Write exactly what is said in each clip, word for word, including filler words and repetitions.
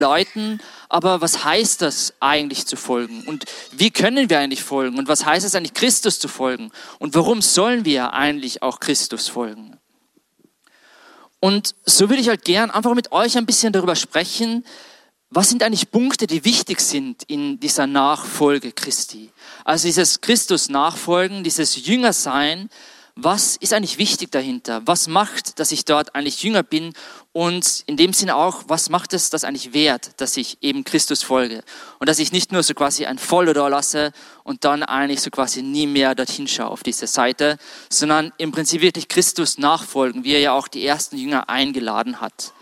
Leuten, aber was heißt das eigentlich zu folgen? Und wie können wir eigentlich folgen? Und was heißt es eigentlich, Christus zu folgen? Und warum sollen wir eigentlich auch Christus folgen? Und so würde ich halt gern einfach mit euch ein bisschen darüber sprechen, was sind eigentlich Punkte, die wichtig sind in dieser Nachfolge Christi? Also dieses Christus-Nachfolgen, dieses Jüngersein, was ist eigentlich wichtig dahinter? Was macht, dass ich dort eigentlich Jünger bin? Und in dem Sinne auch, was macht es das eigentlich wert, dass ich eben Christus folge? Und dass ich nicht nur so quasi ein Follow da lasse und dann eigentlich so quasi nie mehr dorthin schaue auf diese Seite, sondern im Prinzip wirklich Christus nachfolgen, wie er ja auch die ersten Jünger eingeladen hat.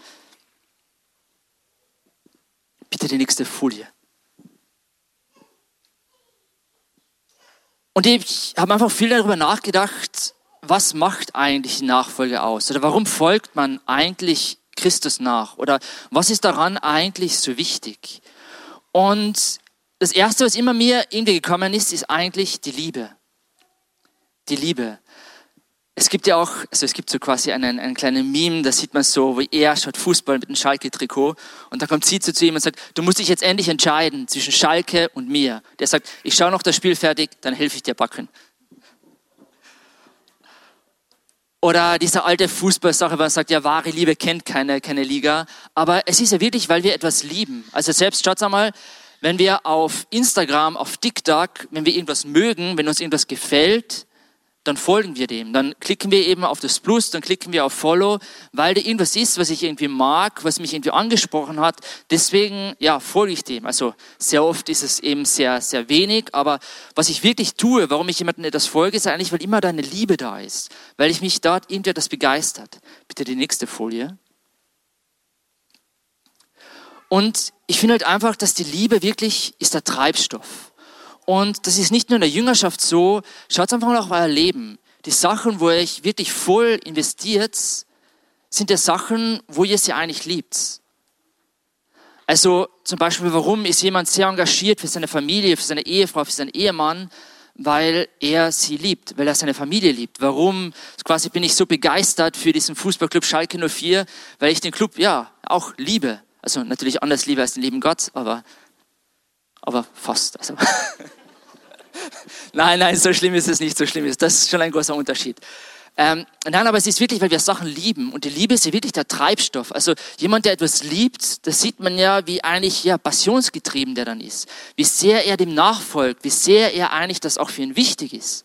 Bitte die nächste Folie. Und ich habe einfach viel darüber nachgedacht, was macht eigentlich die Nachfolge aus? Oder warum folgt man eigentlich Christus nach? Oder was ist daran eigentlich so wichtig? Und das Erste, was immer mir irgendwie gekommen ist, ist eigentlich die Liebe. Die Liebe. Es gibt ja auch, also es gibt so quasi einen, einen kleinen Meme, da sieht man so, wie er schaut Fußball mit einem Schalke-Trikot und dann kommt sie zu ihm und sagt, du musst dich jetzt endlich entscheiden zwischen Schalke und mir. Der sagt, ich schaue noch das Spiel fertig, dann helfe ich dir backen. Oder diese alte Fußballsache, wo man sagt, ja, wahre Liebe kennt keine, keine Liga. Aber es ist ja wirklich, weil wir etwas lieben. Also selbst schaut einmal, wenn wir auf Instagram, auf TikTok, wenn wir irgendwas mögen, wenn uns irgendwas gefällt, dann folgen wir dem. Dann klicken wir eben auf das Plus, dann klicken wir auf Follow, weil da irgendwas ist, was ich irgendwie mag, was mich irgendwie angesprochen hat. Deswegen, ja, folge ich dem. Also sehr oft ist es eben sehr, sehr wenig, aber was ich wirklich tue, warum ich jemandem etwas folge, ist eigentlich, weil immer da eine Liebe da ist, weil ich mich dort irgendwie etwas begeistert. Bitte die nächste Folie. Und ich finde halt einfach, dass die Liebe wirklich ist der Treibstoff. Und das ist nicht nur in der Jüngerschaft so, schaut einfach mal auf euer Leben. Die Sachen, wo ihr euch wirklich voll investiert, sind ja Sachen, wo ihr sie eigentlich liebt. Also zum Beispiel, warum ist jemand sehr engagiert für seine Familie, für seine Ehefrau, für seinen Ehemann? Weil er sie liebt, weil er seine Familie liebt. Warum quasi bin ich so begeistert für diesen Fußballclub Schalke null vier? Weil ich den Club ja auch liebe. Also natürlich anders liebe als den lieben Gott, aber, aber fast. Also. Nein, nein, so schlimm ist es nicht, so schlimm ist es. Das ist schon ein großer Unterschied. Ähm, nein, aber es ist wirklich, weil wir Sachen lieben. Und die Liebe ist ja wirklich der Treibstoff. Also jemand, der etwas liebt, das sieht man ja, wie eigentlich ja passionsgetrieben der dann ist. Wie sehr er dem nachfolgt, wie sehr er eigentlich das auch für ihn wichtig ist.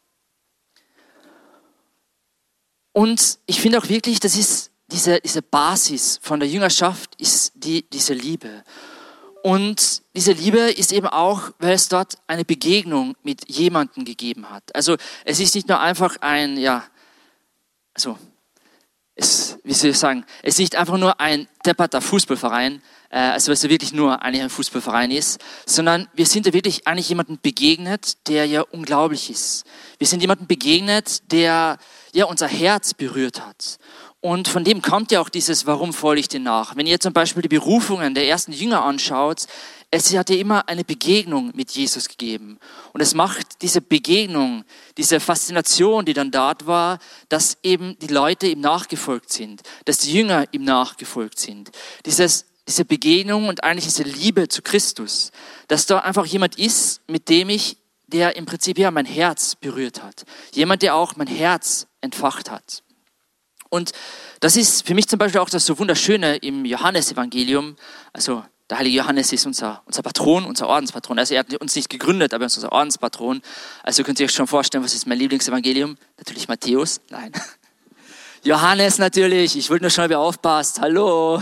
Und ich finde auch wirklich, das ist diese, diese Basis von der Jüngerschaft, ist die, diese Liebe. Und diese Liebe ist eben auch, weil es dort eine Begegnung mit jemandem gegeben hat. Also es ist nicht nur einfach ein, ja, also, es, wie soll ich sagen, es ist nicht einfach nur ein depperter Fußballverein, äh, also was ja wirklich nur eigentlich ein Fußballverein ist, sondern wir sind da wirklich eigentlich jemandem begegnet, der ja unglaublich ist. Wir sind jemandem begegnet, der ja unser Herz berührt hat. Und von dem kommt ja auch dieses, warum folge ich dir nach? Wenn ihr zum Beispiel die Berufungen der ersten Jünger anschaut, es hat ja immer eine Begegnung mit Jesus gegeben. Und es macht diese Begegnung, diese Faszination, die dann dort war, dass eben die Leute ihm nachgefolgt sind, dass die Jünger ihm nachgefolgt sind. Dieses, diese Begegnung und eigentlich diese Liebe zu Christus, dass da einfach jemand ist, mit dem ich, der im Prinzip ja mein Herz berührt hat. Jemand, der auch mein Herz entfacht hat. Und das ist für mich zum Beispiel auch das so Wunderschöne im Johannesevangelium. Also der heilige Johannes ist unser, unser Patron, unser Ordenspatron. Also er hat uns nicht gegründet, aber er ist unser Ordenspatron. Also könnt ihr euch schon vorstellen, was ist mein Lieblingsevangelium? Natürlich Matthäus. Nein. Johannes natürlich. Ich wollte nur schon, ob ihr aufpasst. Hallo.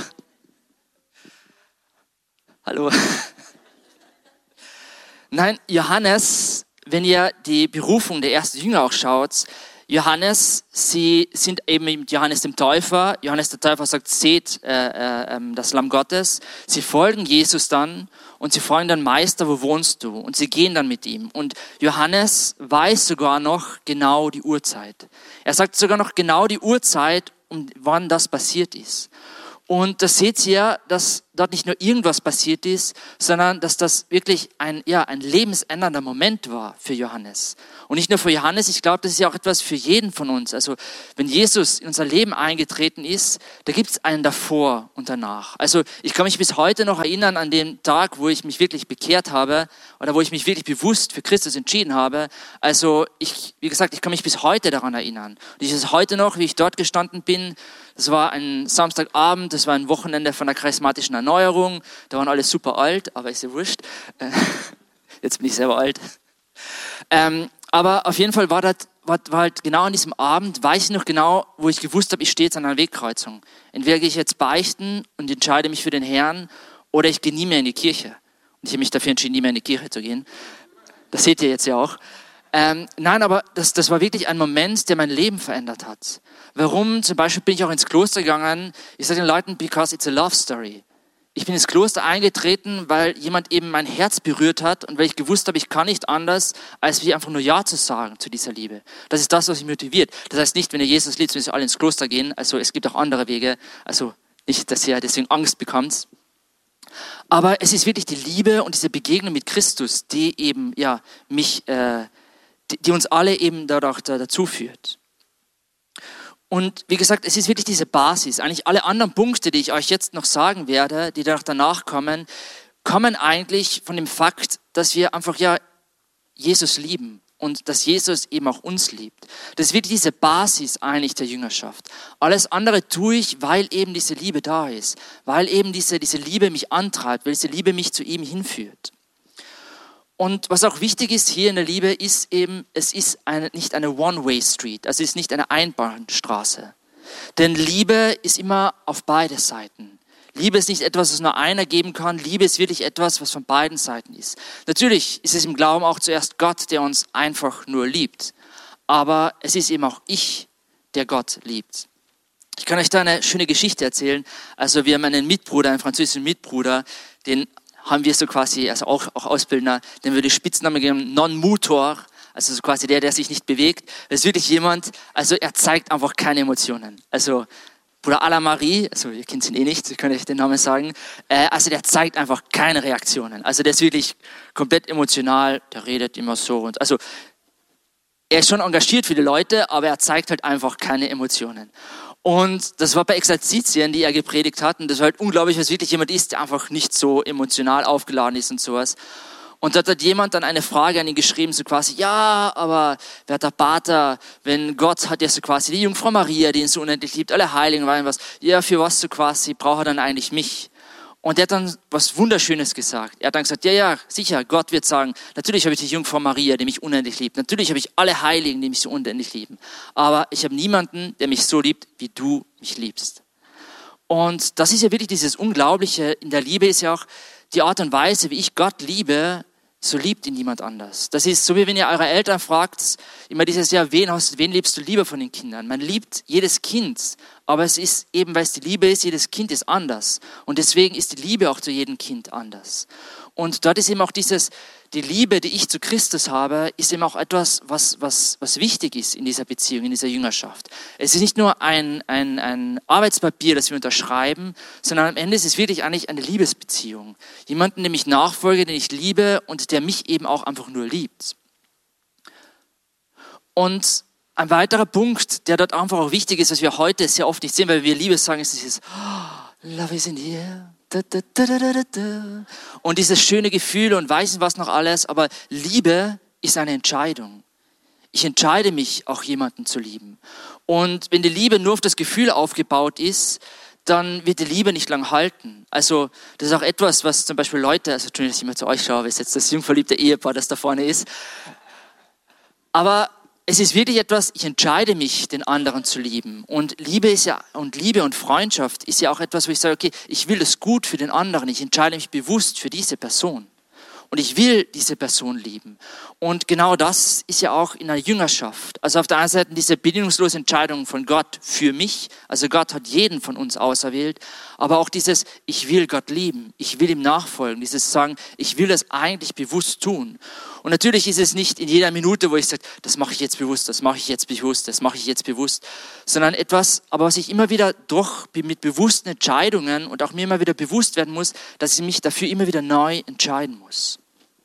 Hallo. Nein, Johannes, wenn ihr die Berufung der ersten Jünger auch schaut, Johannes, sie sind eben mit Johannes dem Täufer. Johannes der Täufer sagt, seht äh, äh, das Lamm Gottes. Sie folgen Jesus dann und sie fragen dann, Meister, wo wohnst du? Und sie gehen dann mit ihm. Und Johannes weiß sogar noch genau die Uhrzeit. Er sagt sogar noch genau die Uhrzeit, um wann das passiert ist. Und da seht ihr, dass dort nicht nur irgendwas passiert ist, sondern dass das wirklich ein, ja, ein lebensändernder Moment war für Johannes. Und nicht nur für Johannes, ich glaube, das ist ja auch etwas für jeden von uns. Also wenn Jesus in unser Leben eingetreten ist, da gibt es einen davor und danach. Also ich kann mich bis heute noch erinnern an den Tag, wo ich mich wirklich bekehrt habe oder wo ich mich wirklich bewusst für Christus entschieden habe. Also ich, wie gesagt, ich kann mich bis heute daran erinnern. Und ich weiß heute noch, wie ich dort gestanden bin. Das war ein Samstagabend, das war ein Wochenende von der charismatischen Erneuerung. Da waren alle super alt, aber ist ja wurscht. Jetzt bin ich selber alt. Ähm, aber auf jeden Fall war das war, war halt genau an diesem Abend, weiß ich noch genau, wo ich gewusst habe, ich stehe jetzt an einer Wegkreuzung. Entweder gehe ich jetzt beichten und entscheide mich für den Herrn oder ich gehe nie mehr in die Kirche. Und ich habe mich dafür entschieden, nie mehr in die Kirche zu gehen. Das seht ihr jetzt ja auch. Ähm, nein, aber das, das war wirklich ein Moment, der mein Leben verändert hat. Warum? Zum Beispiel bin ich auch ins Kloster gegangen. Ich sage den Leuten, because it's a love story. Ich bin ins Kloster eingetreten, weil jemand eben mein Herz berührt hat und weil ich gewusst habe, ich kann nicht anders, als wie einfach nur Ja zu sagen zu dieser Liebe. Das ist das, was mich motiviert. Das heißt nicht, wenn ihr Jesus liebt, müsst ihr alle ins Kloster gehen. Also es gibt auch andere Wege. Also nicht, dass ihr deswegen Angst bekommt. Aber es ist wirklich die Liebe und diese Begegnung mit Christus, die eben ja mich, äh, die, die uns alle eben dadurch da, dazu führt. Und wie gesagt, es ist wirklich diese Basis. Eigentlich alle anderen Punkte, die ich euch jetzt noch sagen werde, die danach kommen, kommen eigentlich von dem Fakt, dass wir einfach ja Jesus lieben und dass Jesus eben auch uns liebt. Das ist wirklich diese Basis eigentlich der Jüngerschaft. Alles andere tue ich, weil eben diese Liebe da ist, weil eben diese, diese Liebe mich antreibt, weil diese Liebe mich zu ihm hinführt. Und was auch wichtig ist hier in der Liebe, ist eben, es ist eine, nicht eine One-Way-Street, also es ist nicht eine Einbahnstraße. Denn Liebe ist immer auf beide Seiten. Liebe ist nicht etwas, was nur einer geben kann. Liebe ist wirklich etwas, was von beiden Seiten ist. Natürlich ist es im Glauben auch zuerst Gott, der uns einfach nur liebt. Aber es ist eben auch ich, der Gott liebt. Ich kann euch da eine schöne Geschichte erzählen. Also wir haben einen Mitbruder, einen französischen Mitbruder, den haben wir so quasi, also auch, auch Ausbildner, den würde ich Spitznamen geben, Non-Motor, also so quasi der, der sich nicht bewegt. Das ist wirklich jemand, also er zeigt einfach keine Emotionen. Also Bruder Alamarie, also ihr kennt ihn eh nicht, ich kann euch den Namen sagen, äh, also der zeigt einfach keine Reaktionen. Also der ist wirklich komplett emotional, der redet immer so und also er ist schon engagiert für die Leute, aber er zeigt halt einfach keine Emotionen. Und das war bei Exerzitien, die er gepredigt hat. Und das war halt unglaublich, was wirklich jemand ist, der einfach nicht so emotional aufgeladen ist und sowas. Und da hat jemand dann eine Frage an ihn geschrieben, so quasi, ja, aber werter Pater, wenn Gott hat ja so quasi die Jungfrau Maria, die ihn so unendlich liebt, alle Heiligen, weil was, ja, für was so quasi braucht er dann eigentlich mich? Und er hat dann was Wunderschönes gesagt. Er hat dann gesagt, ja, ja, sicher, Gott wird sagen, natürlich habe ich die Jungfrau Maria, die mich unendlich liebt. Natürlich habe ich alle Heiligen, die mich so unendlich lieben. Aber ich habe niemanden, der mich so liebt, wie du mich liebst. Und das ist ja wirklich dieses Unglaubliche. In der Liebe ist ja auch die Art und Weise, wie ich Gott liebe, so liebt ihn niemand anders. Das ist so, wie wenn ihr eure Eltern fragt, immer dieses Jahr, wen, hast, wen liebst du lieber von den Kindern? Man liebt jedes Kind, aber es ist eben, weil es die Liebe ist, jedes Kind ist anders. Und deswegen ist die Liebe auch zu jedem Kind anders. Und dort ist eben auch dieses, die Liebe, die ich zu Christus habe, ist eben auch etwas, was, was, was wichtig ist in dieser Beziehung, in dieser Jüngerschaft. Es ist nicht nur ein, ein, ein Arbeitspapier, das wir unterschreiben, sondern am Ende ist es wirklich eigentlich eine Liebesbeziehung. Jemanden, dem ich nachfolge, den ich liebe und der mich eben auch einfach nur liebt. Und ein weiterer Punkt, der dort einfach auch wichtig ist, was wir heute sehr oft nicht sehen, weil wir Liebe sagen, ist dieses oh, Love is in the air. Da, da, da, da, da, da. Und dieses schöne Gefühl und weiß nicht was noch alles, aber Liebe ist eine Entscheidung. Ich entscheide mich, auch jemanden zu lieben. Und wenn die Liebe nur auf das Gefühl aufgebaut ist, dann wird die Liebe nicht lang halten. Also das ist auch etwas, was zum Beispiel Leute, also Entschuldigung, dass ich immer zu euch schaue, weil es jetzt das jungverliebte Ehepaar, das da vorne ist, aber es ist wirklich etwas, ich entscheide mich, den anderen zu lieben. Und Liebe ist ja, und Liebe und Freundschaft ist ja auch etwas, wo ich sage, okay, ich will das gut für den anderen. Ich entscheide mich bewusst für diese Person. Und ich will diese Person lieben. Und genau das ist ja auch in einer Jüngerschaft. Also auf der einen Seite diese bedingungslose Entscheidung von Gott für mich. Also Gott hat jeden von uns auserwählt. aber auch dieses, ich will Gott lieben, ich will ihm nachfolgen, dieses Sagen, ich will das eigentlich bewusst tun. Und natürlich ist es nicht in jeder Minute, wo ich sage, das mache ich jetzt bewusst, das mache ich jetzt bewusst, das mache ich jetzt bewusst, sondern etwas, aber was ich immer wieder doch mit bewussten Entscheidungen und auch mir immer wieder bewusst werden muss, dass ich mich dafür immer wieder neu entscheiden muss.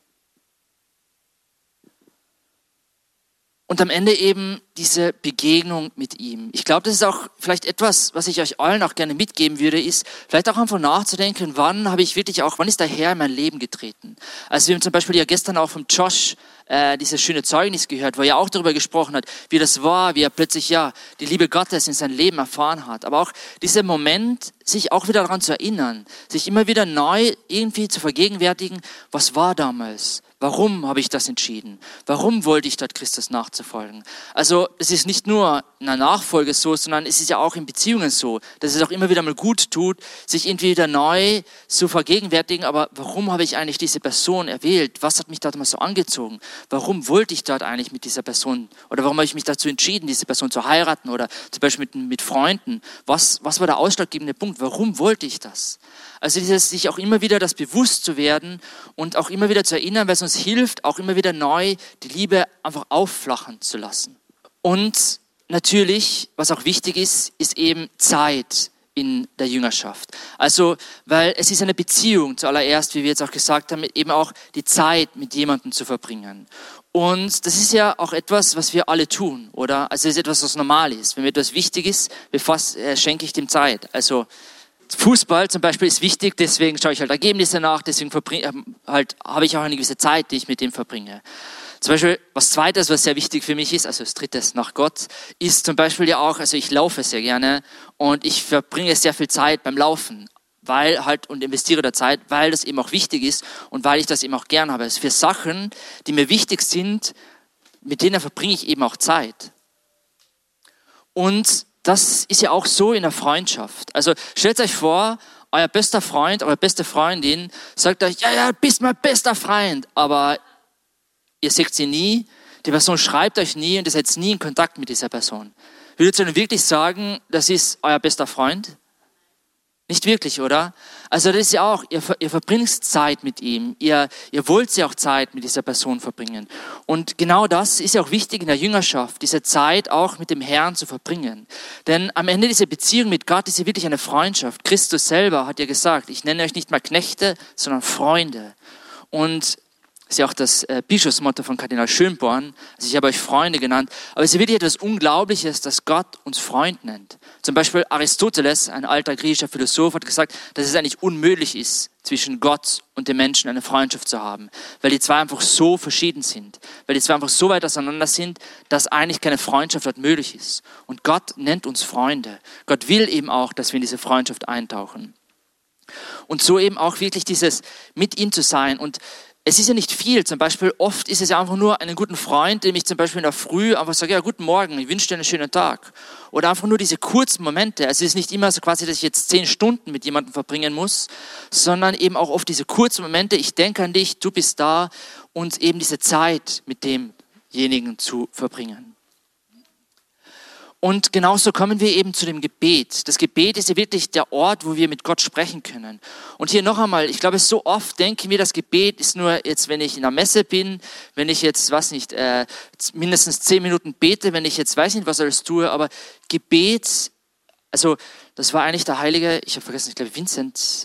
Und am Ende eben diese Begegnung mit ihm. Ich glaube, das ist auch vielleicht etwas, was ich euch allen auch gerne mitgeben würde, ist vielleicht auch einfach nachzudenken, wann habe ich wirklich auch, wann ist der Herr in mein Leben getreten? Also wir haben zum Beispiel ja gestern auch vom Josh äh, dieses schöne Zeugnis gehört, wo er auch darüber gesprochen hat, wie das war, wie er plötzlich ja die Liebe Gottes in sein Leben erfahren hat. Aber auch dieser Moment, sich auch wieder daran zu erinnern, sich immer wieder neu irgendwie zu vergegenwärtigen, was war damals? Warum habe ich das entschieden? Warum wollte ich dort Christus nachzufolgen? Also es ist nicht nur in der Nachfolge so, sondern es ist ja auch in Beziehungen so, dass es auch immer wieder mal gut tut, sich irgendwie wieder neu zu vergegenwärtigen, aber warum habe ich eigentlich diese Person erwählt? Was hat mich damals so angezogen? Warum wollte ich dort eigentlich mit dieser Person? Oder warum habe ich mich dazu entschieden, diese Person zu heiraten? Oder zum Beispiel mit, mit Freunden? Was, was war der ausschlaggebende Punkt? Warum wollte ich das? Also dieses, sich auch immer wieder das bewusst zu werden und auch immer wieder zu erinnern, weil es uns hilft, auch immer wieder neu die Liebe einfach aufflachen zu lassen. Und natürlich, was auch wichtig ist, ist eben Zeit in der Jüngerschaft. Also, weil es ist eine Beziehung zuallererst, wie wir jetzt auch gesagt haben, eben auch die Zeit mit jemandem zu verbringen. Und das ist ja auch etwas, was wir alle tun, oder? Also es ist etwas, was normal ist. Wenn mir etwas wichtig ist, befass, äh, schenke ich dem Zeit. Also Fußball zum Beispiel ist wichtig, deswegen schaue ich halt Ergebnisse nach, deswegen halt, habe ich auch eine gewisse Zeit, die ich mit dem verbringe. Zum Beispiel, was zweites, was sehr wichtig für mich ist, also das drittes nach Gott, ist zum Beispiel ja auch, also ich laufe sehr gerne und ich verbringe sehr viel Zeit beim Laufen, weil halt und investiere da Zeit, weil das eben auch wichtig ist und weil ich das eben auch gern habe. Also für Sachen, die mir wichtig sind, mit denen verbringe ich eben auch Zeit. Und das ist ja auch so in der Freundschaft. Also stellt euch vor, euer bester Freund, eure beste Freundin sagt euch, ja, ja, bist mein bester Freund, aber ihr seht sie nie, die Person schreibt euch nie und ihr seid nie in Kontakt mit dieser Person. Würdet ihr denn wirklich sagen, das ist euer bester Freund? Nicht wirklich, oder? Also das ist ja auch, ihr, ihr verbringt Zeit mit ihm, ihr, ihr wollt ja auch Zeit mit dieser Person verbringen. Und genau das ist ja auch wichtig in der Jüngerschaft, diese Zeit auch mit dem Herrn zu verbringen. Denn am Ende dieser Beziehung mit Gott ist ja wirklich eine Freundschaft. Christus selber hat ja gesagt, ich nenne euch nicht mal Knechte, sondern Freunde. Und das ist ja auch das äh, Bischofsmotto von Kardinal Schönborn. Also ich habe euch Freunde genannt. Aber es ist wirklich etwas Unglaubliches, dass Gott uns Freund nennt. Zum Beispiel Aristoteles, ein alter griechischer Philosoph, hat gesagt, dass es eigentlich unmöglich ist, zwischen Gott und dem Menschen eine Freundschaft zu haben. Weil die zwei einfach so verschieden sind. Weil die zwei einfach so weit auseinander sind, dass eigentlich keine Freundschaft dort möglich ist. Und Gott nennt uns Freunde. Gott will eben auch, dass wir in diese Freundschaft eintauchen. Und so eben auch wirklich dieses mit ihm zu sein. Und es ist ja nicht viel, zum Beispiel oft ist es ja einfach nur einen guten Freund, dem ich zum Beispiel in der Früh einfach sage, ja, guten Morgen, ich wünsche dir einen schönen Tag. Oder einfach nur diese kurzen Momente. Also es ist nicht immer so quasi, dass ich jetzt zehn Stunden mit jemandem verbringen muss, sondern eben auch oft diese kurzen Momente, ich denke an dich, du bist da und eben diese Zeit mit demjenigen zu verbringen. Und genauso kommen wir eben zu dem Gebet. Das Gebet ist ja wirklich der Ort, wo wir mit Gott sprechen können. Und hier noch einmal, ich glaube, so oft denken wir, das Gebet ist nur jetzt, wenn ich in der Messe bin, wenn ich jetzt, weiß nicht, äh, mindestens zehn Minuten bete, wenn ich jetzt, weiß nicht, was alles tue, aber Gebet, also das war eigentlich der Heilige, ich habe vergessen, ich glaube Vincent,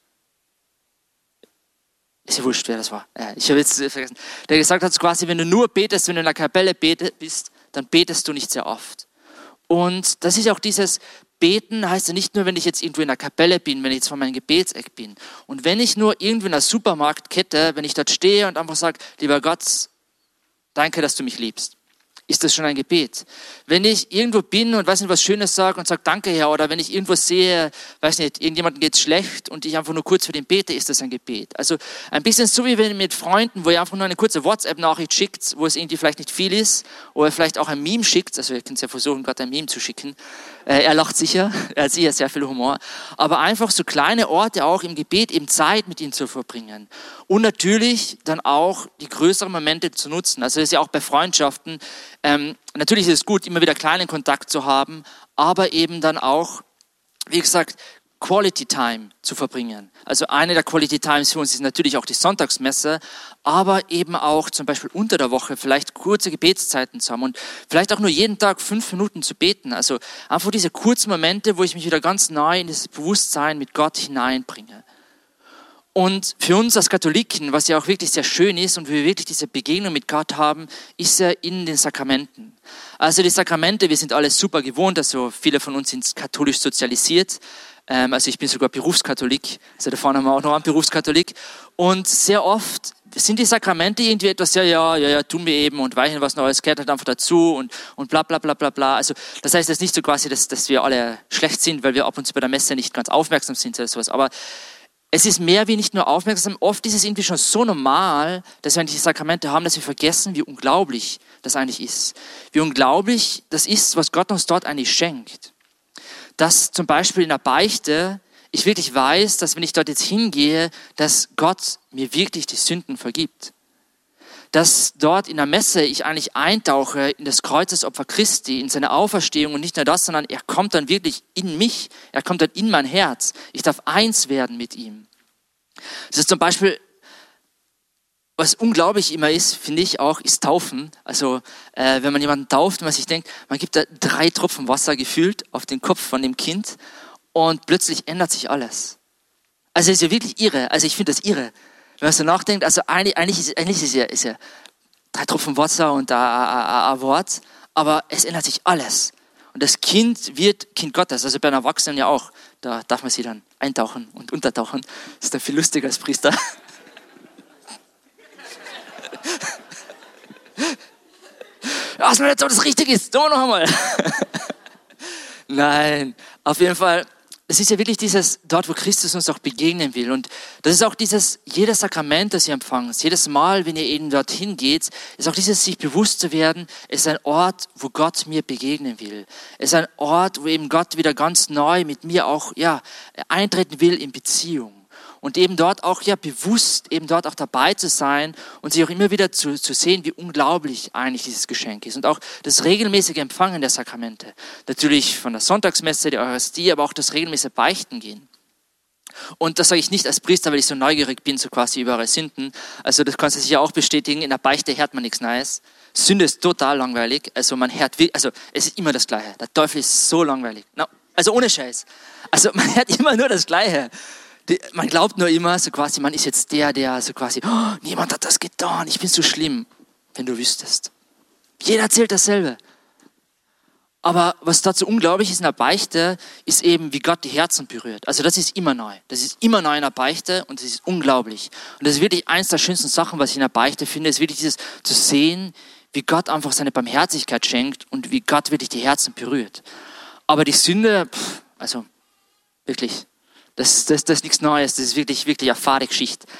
ist ja wurscht, wer das war. Äh, ich habe jetzt vergessen. Der gesagt hat quasi, wenn du nur betest, wenn du in der Kapelle betest, bist, dann betest du nicht sehr oft. Und das ist auch dieses Beten, heißt ja nicht nur, wenn ich jetzt irgendwo in der Kapelle bin, wenn ich jetzt vor meinem Gebetseck bin. Und wenn ich nur irgendwo in der Supermarktkette, wenn ich dort stehe und einfach sage, lieber Gott, danke, dass du mich liebst, ist das schon ein Gebet. Wenn ich irgendwo bin und weiß nicht, was Schönes sage und sage, danke Herr, oder wenn ich irgendwo sehe, weiß nicht, irgendjemandem geht's schlecht und ich einfach nur kurz für den bete, ist das ein Gebet. Also ein bisschen so wie wenn mit Freunden, wo ihr einfach nur eine kurze WhatsApp-Nachricht schickt, wo es irgendwie vielleicht nicht viel ist, oder vielleicht auch ein Meme schickt, also ihr könnt ja versuchen, Gott ein Meme zu schicken. Äh, er lacht sicher, er hat sicher sehr viel Humor, aber einfach so kleine Orte auch im Gebet, eben Zeit mit ihm zu verbringen. Und natürlich dann auch die größeren Momente zu nutzen. Also das ist ja auch bei Freundschaften, ähm, natürlich ist es gut, immer wieder kleinen Kontakt zu haben, aber eben dann auch, wie gesagt, Quality Time zu verbringen. Also eine der Quality Times für uns ist natürlich auch die Sonntagsmesse, aber eben auch zum Beispiel unter der Woche vielleicht kurze Gebetszeiten zu haben und vielleicht auch nur jeden Tag fünf Minuten zu beten. Also einfach diese kurzen Momente, wo ich mich wieder ganz neu in dieses Bewusstsein mit Gott hineinbringe. Und für uns als Katholiken, was ja auch wirklich sehr schön ist und wir wirklich diese Begegnung mit Gott haben, ist ja in den Sakramenten. Also die Sakramente, wir sind alle super gewohnt, also viele von uns sind katholisch sozialisiert. Also ich bin sogar Berufskatholik, also da vorne haben wir auch noch einen Berufskatholik. Und sehr oft sind die Sakramente irgendwie etwas, ja, ja, ja, ja, tun wir eben und weichen was Neues, gehört halt einfach dazu und, und bla, bla, bla, bla, bla. Also das heißt jetzt nicht so quasi, dass, dass wir alle schlecht sind, weil wir ab und zu bei der Messe nicht ganz aufmerksam sind oder sowas. Aber es ist mehr wie nicht nur aufmerksam, oft ist es irgendwie schon so normal, dass wir die Sakramente haben, dass wir vergessen, wie unglaublich das eigentlich ist. Wie unglaublich das ist, was Gott uns dort eigentlich schenkt. Dass zum Beispiel in der Beichte ich wirklich weiß, dass wenn ich dort jetzt hingehe, dass Gott mir wirklich die Sünden vergibt. Dass dort in der Messe ich eigentlich eintauche in das Kreuzesopfer Christi, in seine Auferstehung und nicht nur das, sondern er kommt dann wirklich in mich, er kommt dann in mein Herz. Ich darf eins werden mit ihm. Das ist zum Beispiel, was unglaublich immer ist, finde ich auch, ist Taufen. Also äh, wenn man jemanden tauft, wenn man sich denkt, man gibt da drei Tropfen Wasser gefühlt auf den Kopf von dem Kind und plötzlich ändert sich alles. Also es ist ja wirklich irre. Also ich finde das irre. Wenn man so nachdenkt, also eigentlich, eigentlich, ist, eigentlich ist, es ja, ist ja drei Tropfen Wasser und ein Wort, aber es ändert sich alles. Und das Kind wird Kind Gottes, also bei einem Erwachsenen ja auch. Da darf man sie dann eintauchen und untertauchen. Das ist dann viel lustiger als Priester. Ja, ist mir nicht so, dass das richtig ist. Tun wir noch einmal. Nein, auf jeden Fall. Es ist ja wirklich dieses, dort wo Christus uns auch begegnen will. Und das ist auch dieses, jedes Sakrament, das ihr empfangt, jedes Mal, wenn ihr eben dorthin geht, ist auch dieses, sich bewusst zu werden, es ist ein Ort, wo Gott mir begegnen will. Es ist ein Ort, wo eben Gott wieder ganz neu mit mir auch, ja, eintreten will in Beziehung. Und eben dort auch, ja, bewusst eben dort auch dabei zu sein und sich auch immer wieder zu, zu sehen, wie unglaublich eigentlich dieses Geschenk ist. Und auch das regelmäßige Empfangen der Sakramente. Natürlich von der Sonntagsmesse, der Eucharistie, aber auch das regelmäßige Beichten gehen. Und das sage ich nicht als Priester, weil ich so neugierig bin, so quasi über eure Sünden. Also das kannst du sicher auch bestätigen, in der Beichte hört man nichts Neues. Sünde ist total langweilig, also man hört, also es ist immer das Gleiche. Der Teufel ist so langweilig. No, also ohne Scheiß. Also man hört immer nur das Gleiche. Die, man glaubt nur immer, so quasi, man ist jetzt der, der so quasi, oh, niemand hat das getan, ich bin so schlimm, wenn du wüsstest. Jeder erzählt dasselbe. Aber was dazu unglaublich ist in der Beichte, ist eben, wie Gott die Herzen berührt. Also das ist immer neu. Das ist immer neu in der Beichte und das ist unglaublich. Und das ist wirklich eins der schönsten Sachen, was ich in der Beichte finde, ist wirklich dieses zu sehen, wie Gott einfach seine Barmherzigkeit schenkt und wie Gott wirklich die Herzen berührt. Aber die Sünde, pff, also wirklich, das, das, das ist nichts Neues, das ist wirklich, wirklich eine fade Geschichte.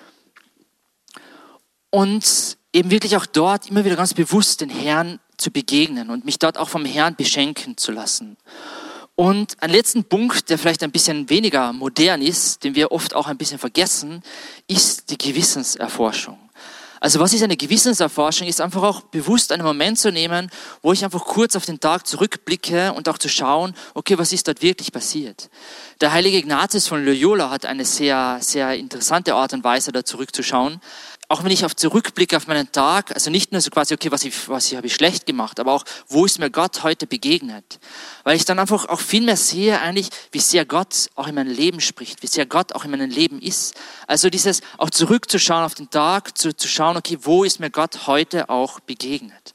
Und eben wirklich auch dort immer wieder ganz bewusst den Herrn zu begegnen und mich dort auch vom Herrn beschenken zu lassen. Und ein letzten Punkt, der vielleicht ein bisschen weniger modern ist, den wir oft auch ein bisschen vergessen, ist die Gewissenserforschung. Also was ist eine Gewissenserforschung? Ist einfach auch bewusst einen Moment zu nehmen, wo ich einfach kurz auf den Tag zurückblicke und auch zu schauen, okay, was ist dort wirklich passiert? Der heilige Ignatius von Loyola hat eine sehr, sehr interessante Art und Weise, da zurückzuschauen. Auch wenn ich auf zurückblicke auf meinen Tag, also nicht nur so quasi, okay, was, ich, was ich, habe ich schlecht gemacht, aber auch, wo ist mir Gott heute begegnet? Weil ich dann einfach auch viel mehr sehe eigentlich, wie sehr Gott auch in meinem Leben spricht, wie sehr Gott auch in meinem Leben ist. Also dieses auch zurückzuschauen auf den Tag, zu, zu schauen, okay, wo ist mir Gott heute auch begegnet?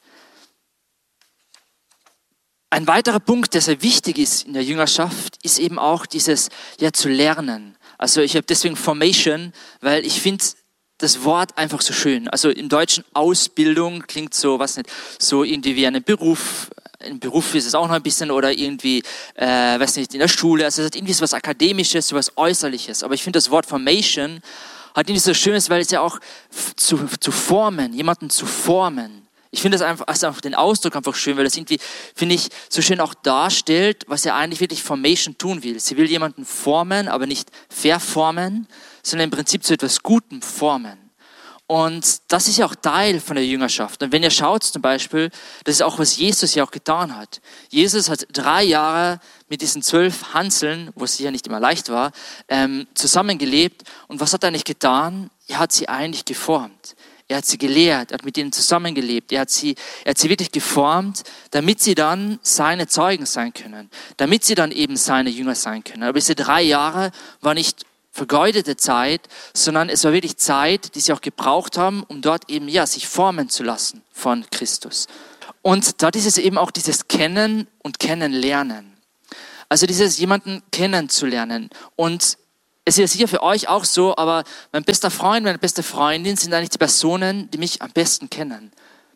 Ein weiterer Punkt, der sehr wichtig ist in der Jüngerschaft, ist eben auch dieses, ja, zu lernen. Also ich habe deswegen Formation, weil ich finde, das Wort einfach so schön. Also im Deutschen Ausbildung klingt so, was nicht, so irgendwie wie einen Beruf. Ein Beruf ist es auch noch ein bisschen oder irgendwie, äh, weiß nicht, in der Schule. Also es hat irgendwie so was Akademisches, so was Äußerliches. Aber ich finde das Wort Formation hat irgendwie so Schönes, weil es ja auch zu, zu formen, jemanden zu formen. Ich finde das einfach, also einfach den Ausdruck einfach schön, weil das irgendwie, finde ich, so schön auch darstellt, was ja eigentlich wirklich Formation tun will. Sie will jemanden formen, aber nicht verformen, sondern im Prinzip zu etwas Gutem formen. Und das ist ja auch Teil von der Jüngerschaft. Und wenn ihr schaut zum Beispiel, das ist auch, was Jesus ja auch getan hat. Jesus hat drei Jahre mit diesen zwölf Hanseln, wo es sicher nicht immer leicht war, ähm, zusammengelebt. Und was hat er eigentlich getan? Er hat sie eigentlich geformt. Er hat sie gelehrt, er hat mit ihnen zusammengelebt. Er hat sie, er hat sie wirklich geformt, damit sie dann seine Zeugen sein können. Damit sie dann eben seine Jünger sein können. Aber diese drei Jahre war nicht vergeudete Zeit, sondern es war wirklich Zeit, die sie auch gebraucht haben, um dort eben, ja, sich formen zu lassen von Christus. Und dort ist es eben auch dieses Kennen und Kennenlernen. Also dieses jemanden kennenzulernen. Und es ist ja sicher für euch auch so, aber mein bester Freund, meine beste Freundin sind eigentlich die Personen, die mich am besten kennen.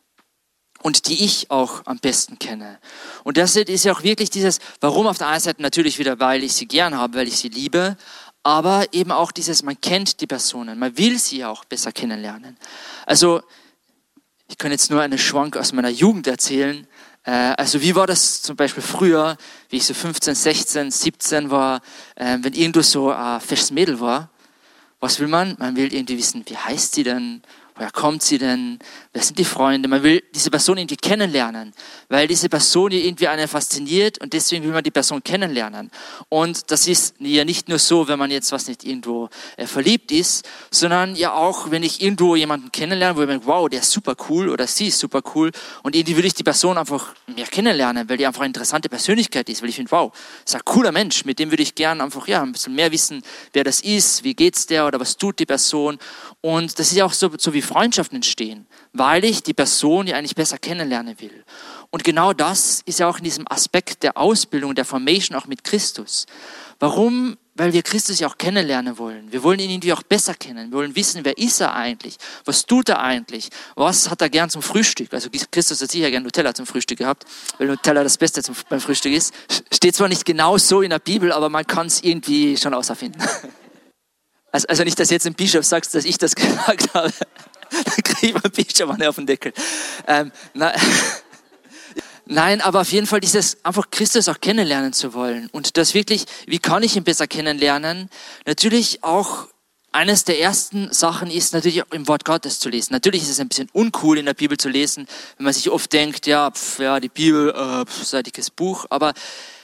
Und die ich auch am besten kenne. Und das ist ja auch wirklich dieses, warum auf der einen Seite natürlich wieder, weil ich sie gern habe, weil ich sie liebe, aber eben auch dieses, man kennt die Personen, man will sie auch besser kennenlernen. Also ich kann jetzt nur einen Schwank aus meiner Jugend erzählen. Äh, also wie war das zum Beispiel früher, wie ich so fünfzehn, sechzehn, siebzehn war, äh, wenn irgendwo so ein festes Mädel war, was will man? Man will irgendwie wissen, wie heißt sie denn? Woher kommt sie denn? Wer sind die Freunde? Man will diese Person irgendwie kennenlernen, weil diese Person irgendwie einen fasziniert und deswegen will man die Person kennenlernen. Und das ist ja nicht nur so, wenn man jetzt was nicht irgendwo äh, verliebt ist, sondern ja auch, wenn ich irgendwo jemanden kennenlerne, wo ich denke, wow, der ist super cool oder sie ist super cool und irgendwie will ich die Person einfach mehr kennenlernen, weil die einfach eine interessante Persönlichkeit ist, weil ich finde, wow, das ist ein cooler Mensch, mit dem würde ich gerne einfach ja ein bisschen mehr wissen, wer das ist, wie geht's der oder was tut die Person. Und das ist ja auch so, so wie Freundschaften entstehen, weil ich die Person ja eigentlich besser kennenlernen will. Und genau das ist ja auch in diesem Aspekt der Ausbildung, der Formation auch mit Christus. Warum? Weil wir Christus ja auch kennenlernen wollen. Wir wollen ihn irgendwie auch besser kennen. Wir wollen wissen, wer ist er eigentlich? Was tut er eigentlich? Was hat er gern zum Frühstück? Also Christus hat sicher gern Nutella zum Frühstück gehabt, weil Nutella das Beste zum, beim Frühstück ist. Steht zwar nicht genau so in der Bibel, aber man kann es irgendwie schon auserfinden. Also, also nicht, dass jetzt ein Bischof sagst, dass ich das gesagt habe. Dann kriege ich beim Bischof eine auf den Deckel. Ähm, na, Nein, aber auf jeden Fall dieses einfach Christus auch kennenlernen zu wollen. Und das wirklich, wie kann ich ihn besser kennenlernen? Natürlich auch eines der ersten Sachen ist natürlich auch im Wort Gottes zu lesen. Natürlich ist es ein bisschen uncool in der Bibel zu lesen, wenn man sich oft denkt, ja, pf, ja die Bibel, äh, pf, so ein dickes Buch. Aber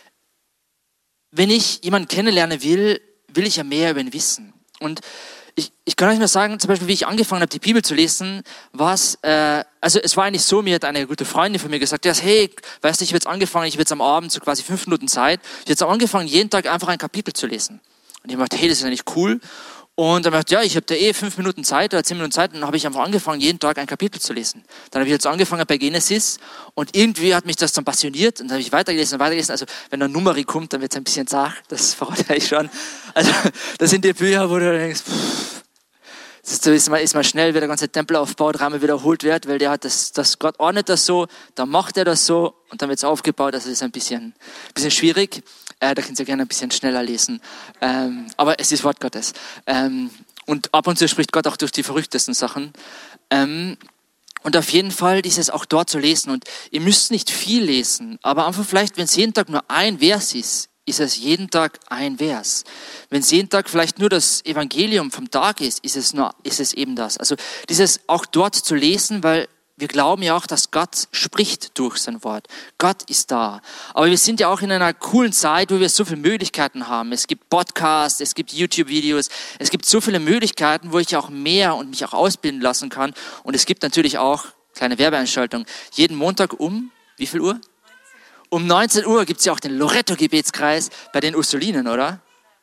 wenn ich jemanden kennenlernen will, will ich ja mehr über ihn wissen. Und ich, ich kann euch nur sagen, zum Beispiel, wie ich angefangen habe, die Bibel zu lesen, was, äh, also es war eigentlich so, mir hat eine gute Freundin von mir gesagt, ja, hey, weißt du, ich habe jetzt angefangen, ich habe jetzt am Abend so quasi fünf Minuten Zeit, ich habe jetzt angefangen, jeden Tag einfach ein Kapitel zu lesen. Und ich habe gedacht, hey, das ist eigentlich cool. Und dann habe ich gedacht, ja, ich habe da eh fünf Minuten Zeit oder zehn Minuten Zeit und dann habe ich einfach angefangen, jeden Tag ein Kapitel zu lesen. Dann habe ich jetzt angefangen bei Genesis und irgendwie hat mich das dann passioniert und dann habe ich weitergelesen und weitergelesen. Also wenn eine Nummer kommt, dann wird es ein bisschen zart, das verrate ich schon. Also das sind die Bücher, wo du denkst, pff, so ist man, ist man schnell, wie der ganze Tempelaufbaudrama wiederholt wird, weil der hat das, das Gott ordnet das so, dann macht er das so und dann wird es aufgebaut. Also das ist ein bisschen, bisschen schwierig. Äh, da könnt ihr gerne ein bisschen schneller lesen. Ähm, aber es ist Wort Gottes. Ähm, und ab und zu spricht Gott auch durch die verrücktesten Sachen. Ähm, und auf jeden Fall dieses auch dort zu lesen. Und ihr müsst nicht viel lesen, aber einfach vielleicht, wenn es jeden Tag nur ein Vers ist, ist es jeden Tag ein Vers. Wenn es jeden Tag vielleicht nur das Evangelium vom Tag ist, ist es, nur, ist es eben das. Also dieses auch dort zu lesen, weil wir glauben ja auch, dass Gott spricht durch sein Wort. Gott ist da. Aber wir sind ja auch in einer coolen Zeit, wo wir so viele Möglichkeiten haben. Es gibt Podcasts, es gibt YouTube-Videos, es gibt so viele Möglichkeiten, wo ich auch mehr und mich auch ausbilden lassen kann. Und es gibt natürlich auch, kleine Werbeeinschaltung, jeden Montag um, wie viel Uhr? Um neunzehn Uhr gibt es ja auch den Loretto-Gebetskreis bei den Ursulinen, oder?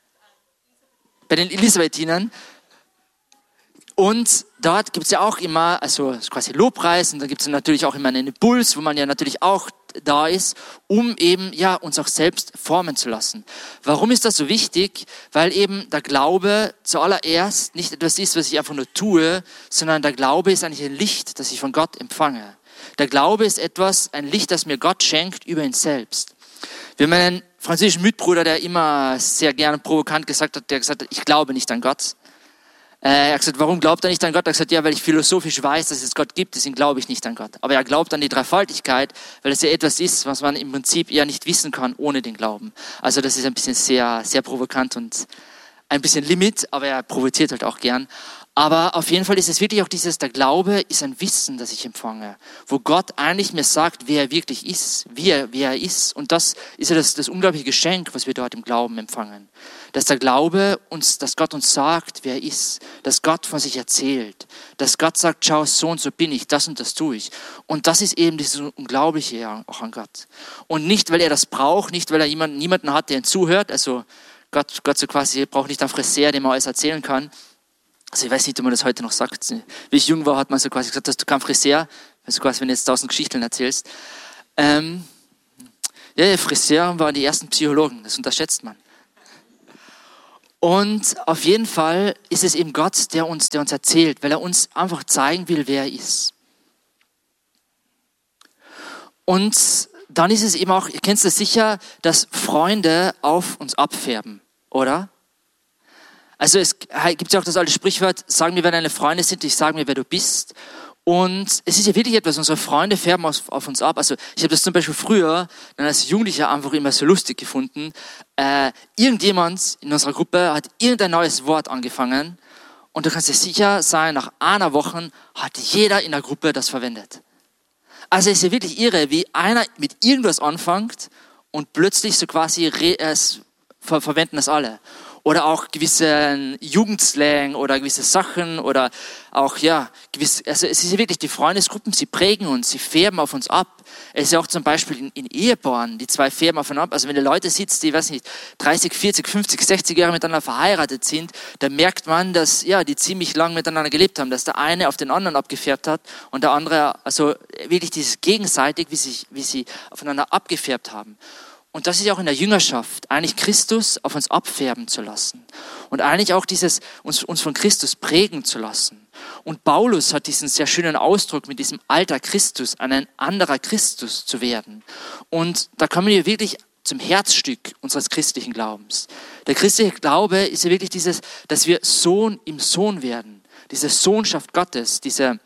Bei den Elisabethinern. Und dort gibt es ja auch immer, also quasi Lobpreis, und da gibt es natürlich auch immer einen Impuls, wo man ja natürlich auch da ist, um eben ja uns auch selbst formen zu lassen. Warum ist das so wichtig? Weil eben der Glaube zuallererst nicht etwas ist, was ich einfach nur tue, sondern der Glaube ist eigentlich ein Licht, das ich von Gott empfange. Der Glaube ist etwas, ein Licht, das mir Gott schenkt über ihn selbst. Wir haben einen französischen Mitbruder, der immer sehr gerne provokant gesagt hat, der gesagt hat, ich glaube nicht an Gott. Er hat gesagt, warum glaubt er nicht an Gott? Er hat gesagt, ja, weil ich philosophisch weiß, dass es Gott gibt, deswegen glaube ich nicht an Gott. Aber er glaubt an die Dreifaltigkeit, weil es ja etwas ist, was man im Prinzip ja nicht wissen kann ohne den Glauben. Also das ist ein bisschen sehr, sehr provokant und ein bisschen Limit, aber er provoziert halt auch gern. Aber auf jeden Fall ist es wirklich auch dieses, der Glaube ist ein Wissen, das ich empfange, wo Gott eigentlich mir sagt, wer er wirklich ist, wie er, wer er ist. Und das ist ja das, das unglaubliche Geschenk, was wir dort im Glauben empfangen. Dass der Glaube uns, dass Gott uns sagt, wer er ist, dass Gott von sich erzählt, dass Gott sagt, schau, so und so bin ich, das und das tue ich. Und das ist eben dieses Unglaubliche auch an Gott. Und nicht, weil er das braucht, nicht, weil er jemanden, niemanden hat, der ihm zuhört, also Gott, Gott so quasi braucht nicht einen Friseur, dem er alles erzählen kann. Also ich weiß nicht, ob man das heute noch sagt. Wie ich jung war, hat man so quasi gesagt, dass du kein Friseur, also quasi, wenn du jetzt tausend Geschichten erzählst. Ähm, ja, Friseur waren die ersten Psychologen, das unterschätzt man. Und auf jeden Fall ist es eben Gott, der uns, der uns erzählt, weil er uns einfach zeigen will, wer er ist. Und dann ist es eben auch, ihr kennt es sicher, dass Freunde auf uns abfärben, oder? Also es gibt ja auch das alte Sprichwort, sag mir, wer deine Freunde sind, ich sage mir, wer du bist. Und es ist ja wirklich etwas, unsere Freunde färben auf, auf uns ab. Also ich habe das zum Beispiel früher, dann als Jugendlicher einfach immer so lustig gefunden. Äh, irgendjemand in unserer Gruppe hat irgendein neues Wort angefangen und du kannst dir sicher sein, nach einer Woche hat jeder in der Gruppe das verwendet. Also es ist ja wirklich irre, wie einer mit irgendwas anfängt und plötzlich so quasi re, äh, ver, verwenden das alle. Oder auch gewisse Jugendslang oder gewisse Sachen oder auch, ja, gewisse, also es ist ja wirklich, die Freundesgruppen, sie prägen uns, sie färben auf uns ab. Es ist ja auch zum Beispiel in, in Ehepaaren, die zwei färben auf uns ab. Also wenn da Leute sitzen, die, weiß nicht, dreißig, vierzig, fünfzig, sechzig Jahre miteinander verheiratet sind, dann merkt man, dass, ja, die ziemlich lang miteinander gelebt haben, dass der eine auf den anderen abgefärbt hat und der andere, also wirklich dieses gegenseitig, wie sie, wie sie aufeinander abgefärbt haben. Und das ist ja auch in der Jüngerschaft, eigentlich Christus auf uns abfärben zu lassen. Und eigentlich auch dieses, uns, uns von Christus prägen zu lassen. Und Paulus hat diesen sehr schönen Ausdruck mit diesem alter Christus, ein anderer Christus zu werden. Und da kommen wir wirklich zum Herzstück unseres christlichen Glaubens. Der christliche Glaube ist ja wirklich dieses, dass wir Sohn im Sohn werden. Diese Sohnschaft Gottes, diese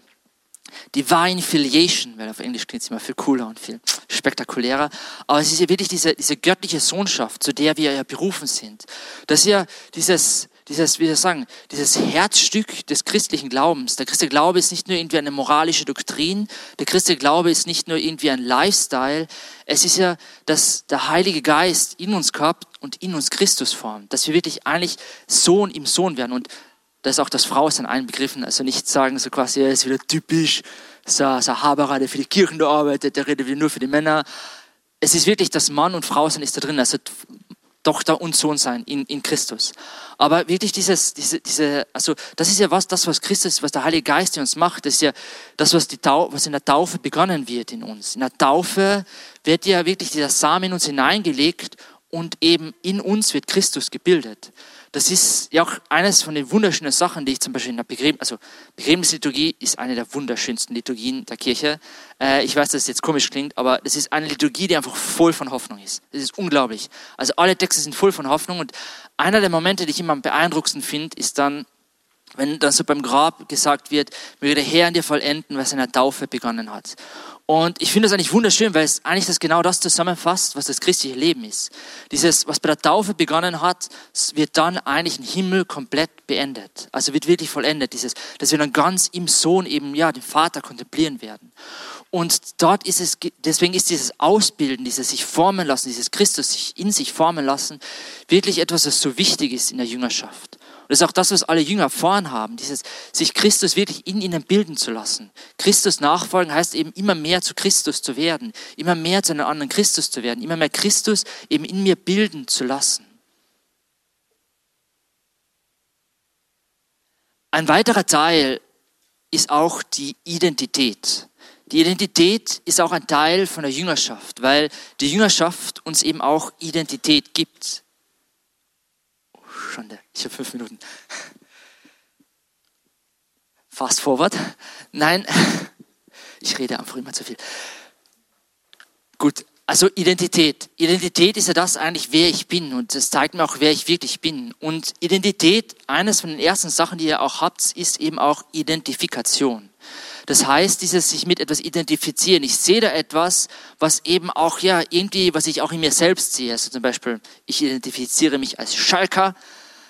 Divine Filiation, weil auf Englisch klingt es immer viel cooler und viel spektakulärer. Aber es ist ja wirklich diese, diese göttliche Sohnschaft, zu der wir ja berufen sind. Das ist ja dieses, dieses, wie soll ich sagen, dieses Herzstück des christlichen Glaubens. Der christliche Glaube ist nicht nur irgendwie eine moralische Doktrin. Der christliche Glaube ist nicht nur irgendwie ein Lifestyle. Es ist ja, dass der Heilige Geist in uns gehabt und in uns Christus formt. Dass wir wirklich eigentlich Sohn im Sohn werden. Und da ist auch das Frausein einbegriffen, also nicht sagen, so quasi, er ist wieder typisch, so, so ein Haberer, der für die Kirchen da arbeitet, der redet wieder nur für die Männer. Es ist wirklich, das Mann und Frausein ist da drin, also Tochter und Sohn sein in, in Christus. Aber wirklich dieses, diese, diese, also das ist ja was, das was Christus, was der Heilige Geist in uns macht, das ist ja das, was, die Tau, was in der Taufe begonnen wird in uns. In der Taufe wird ja wirklich dieser Samen in uns hineingelegt und eben in uns wird Christus gebildet. Das ist ja auch eines von den wunderschönen Sachen, die ich zum Beispiel in der Begräbnis, also Begräbnisliturgie ist eine der wunderschönsten Liturgien der Kirche. Äh, ich weiß, dass es jetzt komisch klingt, aber das ist eine Liturgie, die einfach voll von Hoffnung ist. Das ist unglaublich. Also alle Texte sind voll von Hoffnung und einer der Momente, die ich immer am beeindruckendsten finde, ist dann, wenn dann so beim Grab gesagt wird, möge der Herr in dir vollenden, was in der Taufe begonnen hat. Und ich finde das eigentlich wunderschön, weil es eigentlich das genau das zusammenfasst, was das christliche Leben ist. Dieses, was bei der Taufe begonnen hat, wird dann eigentlich im Himmel komplett beendet. Also wird wirklich vollendet. Dieses, dass wir dann ganz im Sohn eben, ja, den Vater kontemplieren werden. Und dort ist es, deswegen ist dieses Ausbilden, dieses sich formen lassen, dieses Christus sich in sich formen lassen, wirklich etwas, was so wichtig ist in der Jüngerschaft. Und das ist auch das, was alle Jünger vorhaben, dieses sich Christus wirklich in ihnen bilden zu lassen. Christus nachfolgen heißt eben immer mehr zu Christus zu werden, immer mehr zu einem anderen Christus zu werden, immer mehr Christus eben in mir bilden zu lassen. Ein weiterer Teil ist auch die Identität. Die Identität ist auch ein Teil von der Jüngerschaft, weil die Jüngerschaft uns eben auch Identität gibt. Oh, Schande, ich habe fünf Minuten. Fast forward. Nein, ich rede einfach immer zu viel. Gut, also Identität. Identität ist ja das eigentlich, wer ich bin und das zeigt mir auch, wer ich wirklich bin. Und Identität, eines von den ersten Sachen, die ihr auch habt, ist eben auch Identifikation. Das heißt, dieses sich mit etwas identifizieren. Ich sehe da etwas, was eben auch, ja, irgendwie, was ich auch in mir selbst sehe. Also zum Beispiel, ich identifiziere mich als Schalker.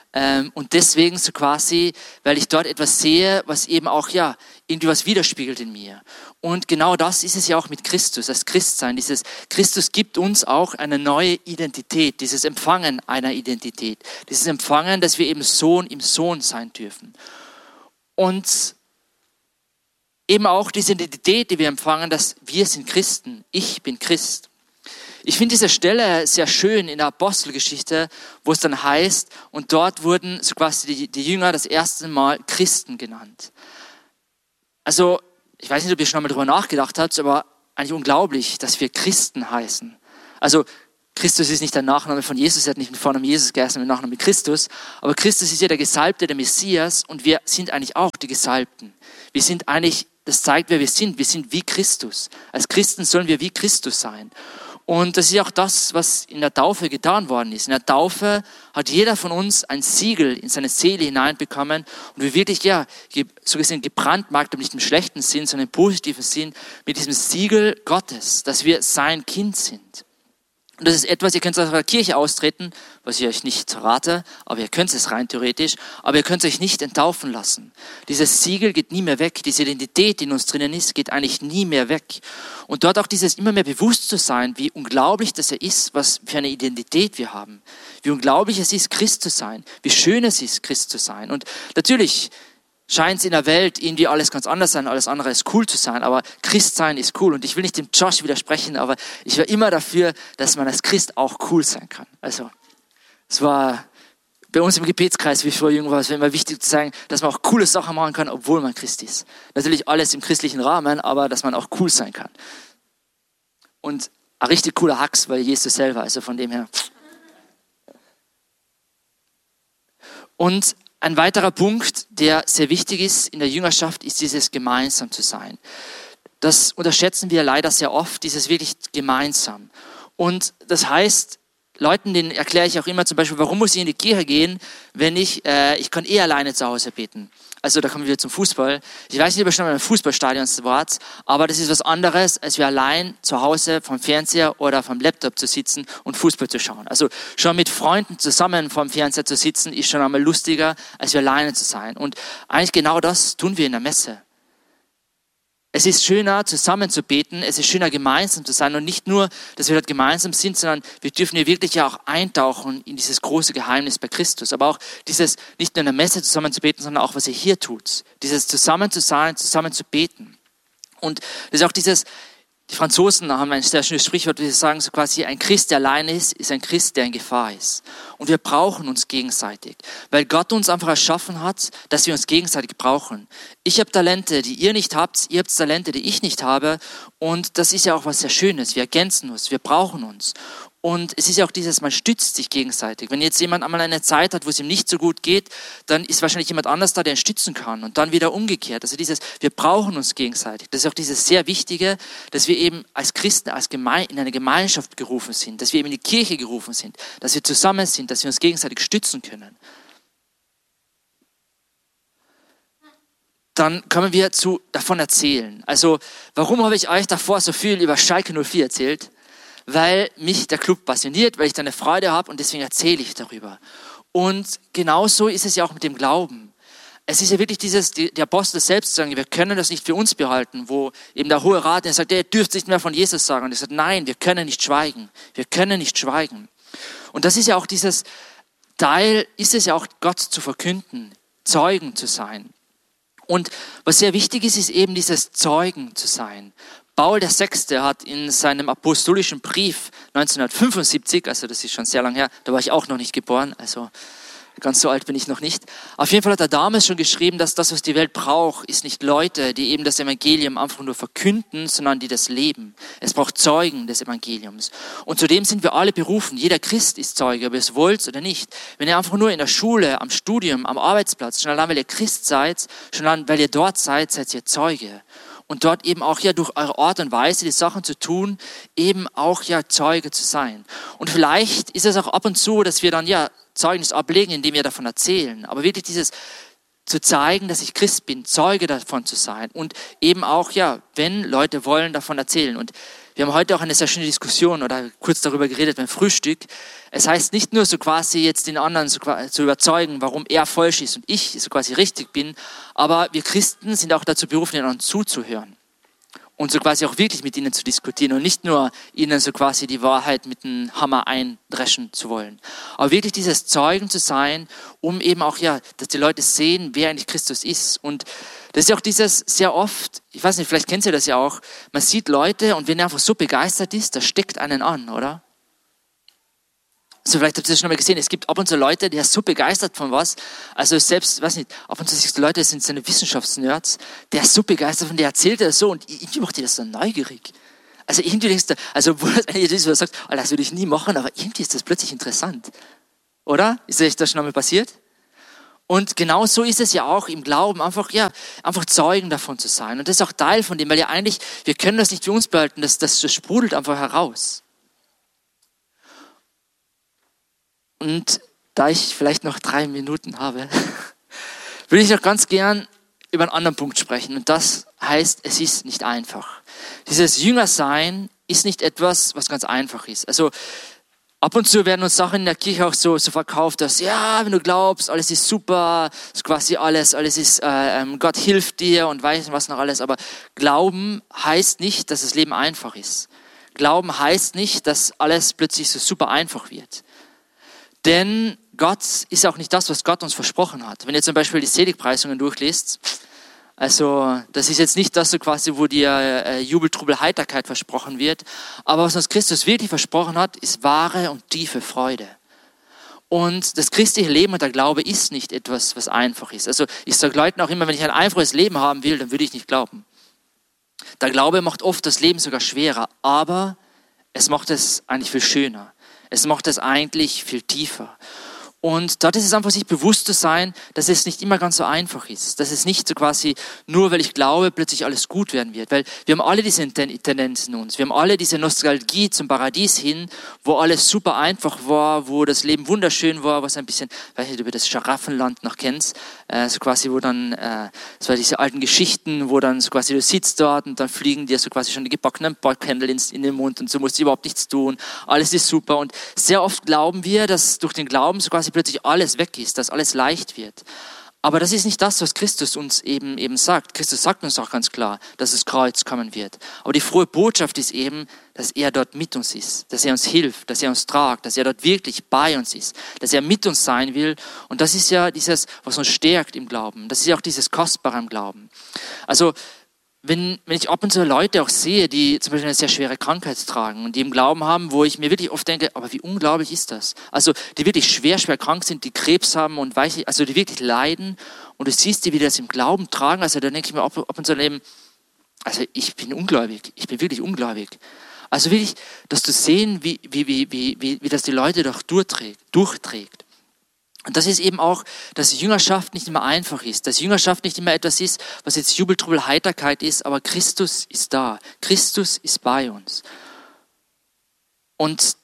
Ähm, und deswegen so quasi, weil ich dort etwas sehe, was eben auch, ja, irgendwie was widerspiegelt in mir. Und genau das ist es ja auch mit Christus, das Christsein. Dieses Christus gibt uns auch eine neue Identität, dieses Empfangen einer Identität. Dieses Empfangen, dass wir eben Sohn im Sohn sein dürfen. Und eben auch diese Identität, die wir empfangen, dass wir sind Christen, ich bin Christ. Ich finde diese Stelle sehr schön in der Apostelgeschichte, wo es dann heißt, und dort wurden so quasi die, die Jünger das erste Mal Christen genannt. Also, ich weiß nicht, ob ihr schon einmal darüber nachgedacht habt, aber eigentlich unglaublich, dass wir Christen heißen. Also, Christus ist nicht der Nachname von Jesus, er hat nicht mit Vornamen Jesus geheißen, mit Nachname Christus, aber Christus ist ja der Gesalbte, der Messias, und wir sind eigentlich auch die Gesalbten. Wir sind eigentlich, das zeigt, wer wir sind, wir sind wie Christus. Als Christen sollen wir wie Christus sein. Und das ist ja auch das, was in der Taufe getan worden ist. In der Taufe hat jeder von uns ein Siegel in seine Seele hineinbekommen und wir wirklich, ja, so gesehen gebrandmarkt, aber nicht im schlechten Sinn, sondern im positiven Sinn, mit diesem Siegel Gottes, dass wir sein Kind sind. Und das ist etwas, ihr könnt aus der Kirche austreten, was ich euch nicht rate, aber ihr könnt es rein theoretisch, aber ihr könnt euch nicht enttaufen lassen. Dieses Siegel geht nie mehr weg, diese Identität, die in uns drinnen ist, geht eigentlich nie mehr weg. Und dort auch dieses immer mehr bewusst zu sein, wie unglaublich das er ist, was für eine Identität wir haben. Wie unglaublich es ist, Christ zu sein, wie schön es ist, Christ zu sein. Und natürlich scheint es in der Welt irgendwie alles ganz anders sein, alles andere ist cool zu sein, aber Christsein ist cool und ich will nicht dem Josh widersprechen, aber ich war immer dafür, dass man als Christ auch cool sein kann. Also es war bei uns im Gebetskreis, wie ich früher jung war, es war immer wichtig zu sagen, dass man auch coole Sachen machen kann, obwohl man Christ ist. Natürlich alles im christlichen Rahmen, aber dass man auch cool sein kann. Und ein richtig cooler Hacks war Jesus selber, also von dem her. Und ein weiterer Punkt, der sehr wichtig ist in der Jüngerschaft, ist dieses gemeinsam zu sein. Das unterschätzen wir leider sehr oft, dieses wirklich gemeinsam. Und das heißt, Leuten, denen erkläre ich auch immer zum Beispiel, warum muss ich in die Kirche gehen, wenn ich, äh, ich kann eh alleine zu Hause beten. Also da kommen wir zum Fußball. Ich weiß nicht, ob ihr schon mal im Fußballstadion wart, aber das ist was anderes, als wir allein zu Hause vom Fernseher oder vom Laptop zu sitzen und Fußball zu schauen. Also schon mit Freunden zusammen vom Fernseher zu sitzen, ist schon einmal lustiger, als wir alleine zu sein. Und eigentlich genau das tun wir in der Messe. Es ist schöner, zusammen zu beten, es ist schöner, gemeinsam zu sein und nicht nur, dass wir dort gemeinsam sind, sondern wir dürfen hier wirklich ja auch eintauchen in dieses große Geheimnis bei Christus. Aber auch dieses, nicht nur in der Messe zusammen zu beten, sondern auch, was ihr hier tut. Dieses zusammen zu sein, zusammen zu beten. Und das ist auch dieses, die Franzosen haben ein sehr schönes Sprichwort, wie sie sagen, so quasi, ein Christ, der allein ist, ist ein Christ, der in Gefahr ist. Und wir brauchen uns gegenseitig, weil Gott uns einfach erschaffen hat, dass wir uns gegenseitig brauchen. Ich habe Talente, die ihr nicht habt, ihr habt Talente, die ich nicht habe. Und das ist ja auch was sehr Schönes. Wir ergänzen uns, wir brauchen uns. Und es ist ja auch dieses, man stützt sich gegenseitig. Wenn jetzt jemand einmal eine Zeit hat, wo es ihm nicht so gut geht, dann ist wahrscheinlich jemand anders da, der ihn stützen kann. Und dann wieder umgekehrt. Also dieses, wir brauchen uns gegenseitig. Das ist auch dieses sehr Wichtige, dass wir eben als Christen, als Geme- in eine Gemeinschaft gerufen sind, dass wir eben in die Kirche gerufen sind, dass wir zusammen sind, dass wir uns gegenseitig stützen können. Dann kommen wir zu davon erzählen. Also, warum habe ich euch davor so viel über Schalke null vier erzählt? Weil mich der Club passioniert, weil ich da eine Freude habe und deswegen erzähle ich darüber. Und genauso ist es ja auch mit dem Glauben. Es ist ja wirklich dieses, die, die Apostel selbst sagen, wir können das nicht für uns behalten, wo eben der Hohe Rat, der sagt, ihr dürft nicht mehr von Jesus sagen. Und er sagt, nein, wir können nicht schweigen. Wir können nicht schweigen. Und das ist ja auch dieses Teil, ist es ja auch Gott zu verkünden, Zeugen zu sein. Und was sehr wichtig ist, ist eben dieses Zeugen zu sein. Paul der Sechste hat in seinem apostolischen Brief neunzehnhundertfünfundsiebzig, also das ist schon sehr lange her, da war ich auch noch nicht geboren, also ganz so alt bin ich noch nicht. Auf jeden Fall hat er damals schon geschrieben, dass das, was die Welt braucht, ist nicht Leute, die eben das Evangelium einfach nur verkünden, sondern die das leben. Es braucht Zeugen des Evangeliums. Und zudem sind wir alle berufen. Jeder Christ ist Zeuge, ob ihr es wollt oder nicht. Wenn ihr einfach nur in der Schule, am Studium, am Arbeitsplatz, schon allein, weil ihr Christ seid, schon allein, weil ihr dort seid, seid ihr Zeuge. Und dort eben auch ja durch eure Art und Weise, die Sachen zu tun, eben auch ja Zeuge zu sein. Und vielleicht ist es auch ab und zu, dass wir dann ja Zeugnis ablegen, indem wir davon erzählen. Aber wirklich dieses zu zeigen, dass ich Christ bin, Zeuge davon zu sein. Und eben auch, ja, wenn Leute wollen, davon erzählen. Und Wir haben heute auch eine sehr schöne Diskussion oder kurz darüber geredet beim Frühstück. Es heißt nicht nur so quasi jetzt den anderen so zu überzeugen, warum er falsch ist und ich so quasi richtig bin, aber wir Christen sind auch dazu berufen, den anderen zuzuhören und so quasi auch wirklich mit ihnen zu diskutieren und nicht nur ihnen so quasi die Wahrheit mit dem Hammer eindreschen zu wollen. Aber wirklich dieses Zeugen zu sein, um eben auch, ja, dass die Leute sehen, wer eigentlich Christus ist. Und das ist ja auch dieses sehr oft, ich weiß nicht, vielleicht kennt ihr das ja auch, man sieht Leute und wenn er einfach so begeistert ist, das steckt einen an, oder? So, vielleicht habt ihr das schon mal gesehen, es gibt ab und zu Leute, die sind so begeistert von was, also selbst, weiß nicht, ab und zu siehst du Leute, das sind seine Wissenschaftsnerds, der ist so begeistert von, der erzählt das so und irgendwie macht die das so neugierig. Also irgendwie denkst du, also wo das eigentlich ist, wo du sagst, oh, das würde ich nie machen, aber irgendwie ist das plötzlich interessant. Oder? Ist euch das schon einmal passiert? Und genau so ist es ja auch im Glauben, einfach, ja, einfach Zeugen davon zu sein. Und das ist auch Teil von dem, weil ja eigentlich, wir können das nicht für uns behalten, das, das, das sprudelt einfach heraus. Und da ich vielleicht noch drei Minuten habe, würde ich noch ganz gern über einen anderen Punkt sprechen. Und das heißt, es ist nicht einfach. Dieses Jüngersein ist nicht etwas, was ganz einfach ist. Also ab und zu werden uns Sachen in der Kirche auch so, so verkauft, dass ja, wenn du glaubst, alles ist super, ist quasi alles, alles ist, äh, Gott hilft dir und weiß was noch alles. Aber Glauben heißt nicht, dass das Leben einfach ist. Glauben heißt nicht, dass alles plötzlich so super einfach wird. Denn Gott ist auch nicht das, was Gott uns versprochen hat. Wenn ihr zum Beispiel die Seligpreisungen durchliest, also das ist jetzt nicht das so quasi, wo dir äh, Jubel, Trubel, Heiterkeit versprochen wird, aber was uns Christus wirklich versprochen hat, ist wahre und tiefe Freude. Und das christliche Leben und der Glaube ist nicht etwas, was einfach ist. Also ich sage Leuten auch immer, wenn ich ein einfaches Leben haben will, dann würde ich nicht glauben. Der Glaube macht oft das Leben sogar schwerer, aber es macht es eigentlich viel schöner. Es macht es eigentlich viel tiefer. Und dort ist es einfach, sich bewusst zu sein, dass es nicht immer ganz so einfach ist. Dass es nicht so quasi, nur weil ich glaube, plötzlich alles gut werden wird. Weil wir haben alle diese Tendenzen in uns. Wir haben alle diese Nostalgie zum Paradies hin, wo alles super einfach war, wo das Leben wunderschön war, was ein bisschen, ich weiß nicht, ob ihr das Scharaffenland noch kennt, äh, so quasi, wo dann, äh, das war diese alten Geschichten, wo dann so quasi du sitzt dort und dann fliegen dir so quasi schon die gebackenen Backhändel in, in den Mund und so musst du überhaupt nichts tun. Alles ist super. Und sehr oft glauben wir, dass durch den Glauben so quasi plötzlich alles weg ist, dass alles leicht wird. Aber das ist nicht das, was Christus uns eben, eben sagt. Christus sagt uns auch ganz klar, dass das Kreuz kommen wird. Aber die frohe Botschaft ist eben, dass er dort mit uns ist, dass er uns hilft, dass er uns tragt, dass er dort wirklich bei uns ist, dass er mit uns sein will. Und das ist ja dieses, was uns stärkt im Glauben. Das ist ja auch dieses Kostbare im Glauben. Also Wenn, wenn ich ab und zu Leute auch sehe, die zum Beispiel eine sehr schwere Krankheit tragen und die im Glauben haben, wo ich mir wirklich oft denke, aber wie unglaublich ist das? Also die wirklich schwer, schwer krank sind, die Krebs haben und weiß ich, also die wirklich leiden und du siehst die, wie die das im Glauben tragen, also dann denke ich mir ab, ab und zu Leben, also ich bin ungläubig, ich bin wirklich ungläubig. Also wirklich, dass du sehen, wie, wie, wie, wie, wie, wie das die Leute doch durchträgt, durchträgt. Und das ist eben auch, dass Jüngerschaft nicht immer einfach ist, dass Jüngerschaft nicht immer etwas ist, was jetzt Jubel, Trubel, Heiterkeit ist, aber Christus ist da, Christus ist bei uns. Und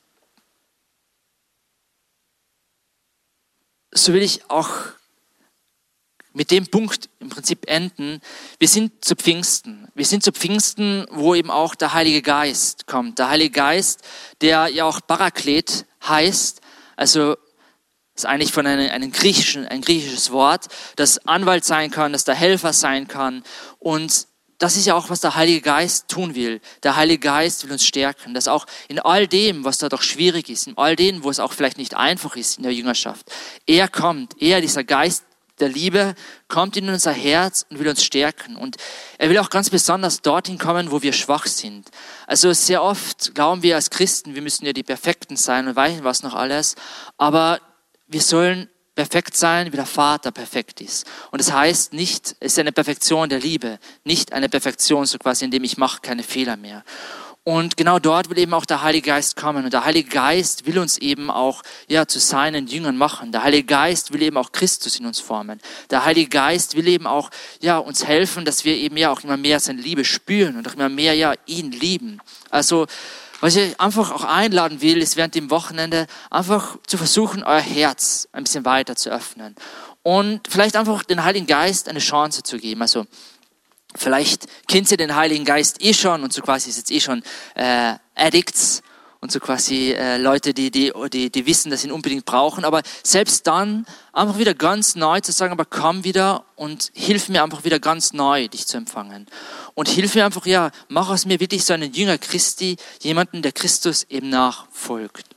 so will ich auch mit dem Punkt im Prinzip enden. Wir sind zu Pfingsten. Wir sind zu Pfingsten, wo eben auch der Heilige Geist kommt. Der Heilige Geist, der ja auch Paraklet heißt, also das ist eigentlich von einem, einem griechischen, ein griechisches Wort, das Anwalt sein kann, das der Helfer sein kann. Und das ist ja auch, was der Heilige Geist tun will. Der Heilige Geist will uns stärken, dass auch in all dem, was da doch schwierig ist, in all dem, wo es auch vielleicht nicht einfach ist in der Jüngerschaft, er kommt, er, dieser Geist der Liebe, kommt in unser Herz und will uns stärken. Und er will auch ganz besonders dorthin kommen, wo wir schwach sind. Also sehr oft glauben wir als Christen, wir müssen ja die Perfekten sein und weiß was noch alles, aber wir sollen perfekt sein, wie der Vater perfekt ist. Und das heißt nicht, es ist eine Perfektion der Liebe, nicht eine Perfektion, so quasi, indem ich mache keine Fehler mehr. Und genau dort will eben auch der Heilige Geist kommen. Und der Heilige Geist will uns eben auch ja, zu seinen Jüngern machen. Der Heilige Geist will eben auch Christus in uns formen. Der Heilige Geist will eben auch ja, uns helfen, dass wir eben ja auch immer mehr seine Liebe spüren und auch immer mehr ja, ihn lieben. Also was ich einfach auch einladen will, ist während dem Wochenende einfach zu versuchen, euer Herz ein bisschen weiter zu öffnen und vielleicht einfach den Heiligen Geist eine Chance zu geben. Also Vielleicht kennt ihr den Heiligen Geist eh schon und so quasi ist jetzt eh schon äh, Addicts und so quasi äh, Leute, die, die, die, die wissen, dass sie ihn unbedingt brauchen. Aber selbst dann einfach wieder ganz neu zu sagen, aber komm wieder und hilf mir einfach wieder ganz neu, dich zu empfangen. Und hilf mir einfach, ja, mach aus mir wirklich so einen Jünger Christi, jemanden, der Christus eben nachfolgt.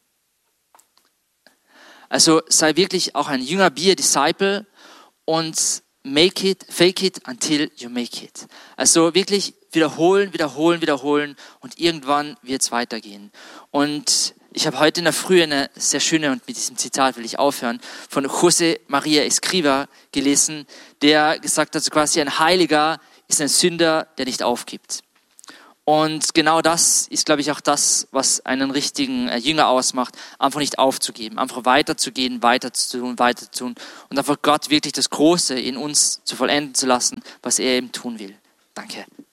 Also sei wirklich auch ein Jünger, be a disciple und make it, fake it until you make it. Also wirklich wiederholen, wiederholen, wiederholen und irgendwann wird es weitergehen. Und ich habe heute in der Früh eine sehr schöne, und mit diesem Zitat will ich aufhören, von José María Escrivá gelesen, der gesagt hat, so quasi ein Heiliger ist ein Sünder, der nicht aufgibt. Und genau das ist, glaube ich, auch das, was einen richtigen Jünger ausmacht, einfach nicht aufzugeben, einfach weiterzugehen, weiterzutun, weiterzutun und einfach Gott wirklich das Große in uns zu vollenden zu lassen, was er eben tun will. Danke.